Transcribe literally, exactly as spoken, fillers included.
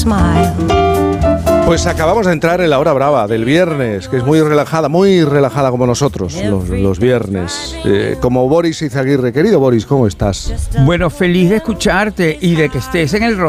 Pues acabamos de entrar en la hora brava del viernes, que es muy relajada, muy relajada como nosotros los, los viernes, eh, como Boris Izaguirre. Querido Boris, ¿cómo estás? Bueno, feliz de escucharte y de que estés en el